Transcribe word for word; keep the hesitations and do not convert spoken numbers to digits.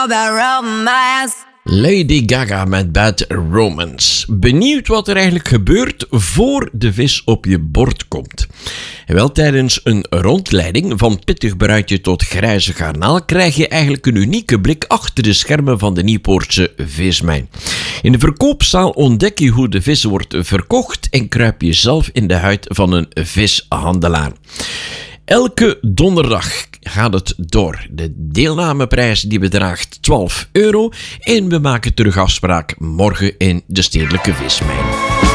Lady Gaga met Bad Romance. Benieuwd wat er eigenlijk gebeurt voor de vis op je bord komt? Wel, tijdens een rondleiding van pittig bruidje tot grijze garnaal krijg je eigenlijk een unieke blik achter de schermen van de Nieuwpoortse vismijn. In de verkoopzaal ontdek je hoe de vis wordt verkocht en kruip je zelf in de huid van een vishandelaar. Elke donderdag gaat het door. De deelnameprijs die bedraagt twaalf euro en we maken terug afspraak morgen in de Stedelijke Vismijn.